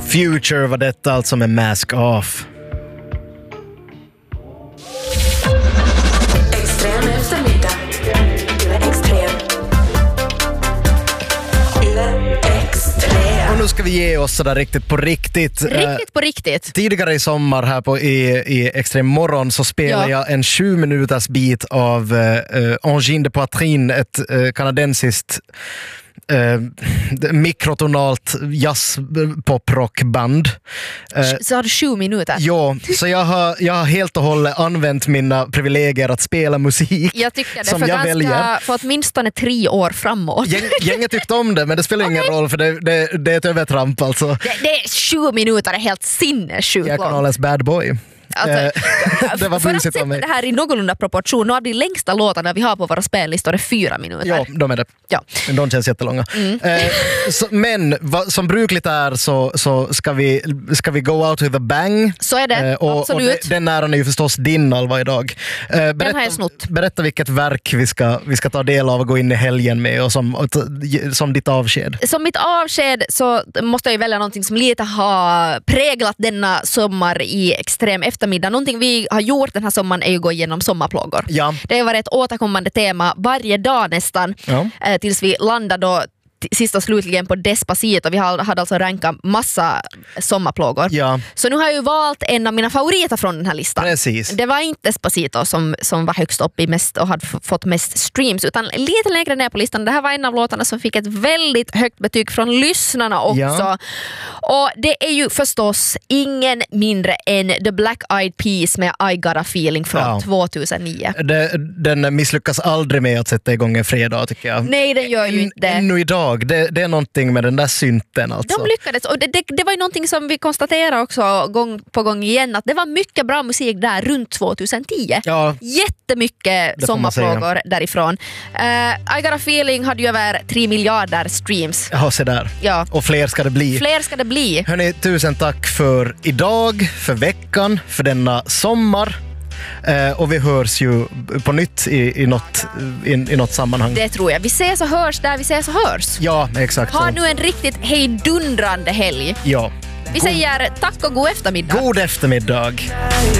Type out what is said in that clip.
Future var detta alltså med Mask Off. Extrem eftermiddag. Extrem. Extrem. Och nu ska vi ge oss sådär riktigt på riktigt. Riktigt på riktigt. Tidigare i sommar här i Extrem morgon så spelade jag en 7 minuters bit av Engine de Poitrine, ett kanadensiskt mikrotonalt jazz-pop-rockband. Så har du 7 minuter. Ja, så jag har helt och hållet använt mina privilegier att spela musik. Jag tycker det, som för, jag väljer. För åtminstone 3 år framåt. Gänget tyckte om det, men det spelar ingen roll för det är ett övertramp alltså. Det är 7 minuter, är helt sinnessjukt Jag kan långt. hållas bad boy. Alltså, Det var för att busigt av sätta mig. det här i någorlunda proportion, några av de längsta låtarna vi har på våra spellistor är 4 minuter. Ja, de är det. Ja. De känns jättelånga. Men som brukligt är så ska vi go out with a bang. Så är det, absolut. Och den äran är ju förstås din, Alva, idag. Den har jag snott. Berätta vilket verk vi ska ta del av och gå in i helgen med och som ditt avsked. Som mitt avsked så måste jag ju välja någonting som lite har präglat denna sommar i extrem eftermiddag. Någonting vi har gjort den här sommaren är ju gå igenom sommarplågor. Ja. Det har varit ett återkommande tema varje dag nästan, tills vi landade då sist och slutligen på Despacito. Vi hade alltså rankat massa sommarplågor. Ja. Så nu har jag ju valt en av mina favoriter från den här listan. Precis. Det var inte Despacito som var högst upp i mest och hade fått mest streams, utan lite längre ner på listan. Det här var en av låtarna som fick ett väldigt högt betyg från lyssnarna också. Ja. Och det är ju förstås ingen mindre än The Black Eyed Peas med I Got a Feeling från 2009. Den misslyckas aldrig med att sätta igång en fredag, tycker jag. Nej, den gör ju inte. Ännu idag. Det är någonting med den där synten alltså. De lyckades, och det var ju någonting som vi konstaterade också gång på gång igen, att det var mycket bra musik där runt 2010. Ja. Jättemycket sommarplågor därifrån. I Got a Feeling hade ju över 3 miljarder streams. Ja, se där. Ja. Och fler ska det bli. Fler ska det bli. Hörrni, tusen tack för idag, för veckan, för denna sommar. Och vi hörs ju på nytt i något sammanhang. Det tror jag. Vi ses och hörs där vi ses och hörs. Ja, exakt. Ha så. nu en riktigt hejdundrande helg. Ja. Vi säger tack och god eftermiddag. God eftermiddag.